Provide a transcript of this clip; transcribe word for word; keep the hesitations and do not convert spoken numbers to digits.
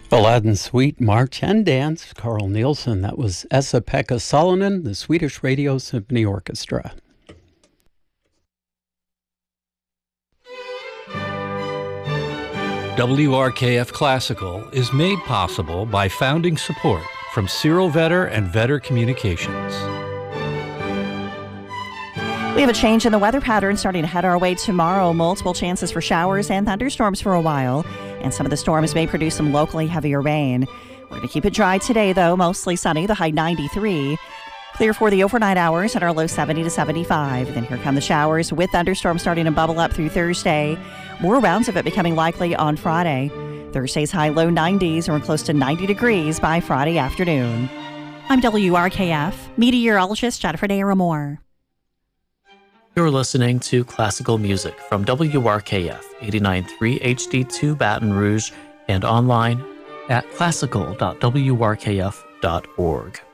Aladdin Suite March and Dance, Carl Nielsen. That was Esa-Pekka Salonen, the Swedish Radio Symphony Orchestra. W R K F Classical is made possible by founding support from Cyril Vetter and Vetter Communications. We have a change in the weather pattern starting to head our way tomorrow. Multiple chances for showers and thunderstorms for a while, and some of the storms may produce some locally heavier rain. We're going to keep it dry today, though. Mostly sunny, the high ninety-three. Clear for the overnight hours at our low seventy to seventy-five. Then here come the showers with thunderstorms starting to bubble up through Thursday. More rounds of it becoming likely on Friday. Thursday's high low nineties, or close to ninety degrees by Friday afternoon. I'm W R K F meteorologist Jennifer Daramore. You're listening to classical music from W R K F eighty-nine point three H D two Baton Rouge and online at classical dot w r k f dot org.